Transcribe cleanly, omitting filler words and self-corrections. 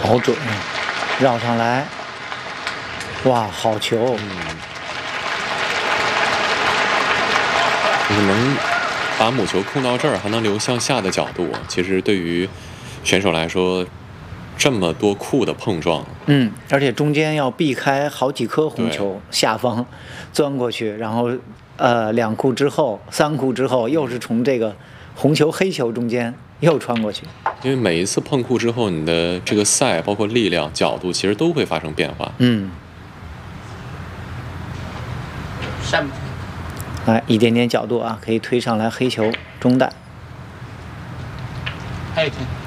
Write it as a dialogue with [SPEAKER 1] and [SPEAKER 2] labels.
[SPEAKER 1] 好准啊！绕上来，哇，好球！
[SPEAKER 2] 就是能把母球控到这儿，还能留向下的角度，其实对于选手来说，这么多库的碰撞，
[SPEAKER 1] 而且中间要避开好几颗红球，下方钻过去，然后2库之后、3库之后，又是从这个红球、黑球中间又穿过去。
[SPEAKER 2] 因为每一次碰库之后，你的这个赛包括力量、角度，其实都会发生变化。
[SPEAKER 3] 上。
[SPEAKER 1] 来一点点角度啊，可以推上来黑球中弹。
[SPEAKER 3] 还有一天。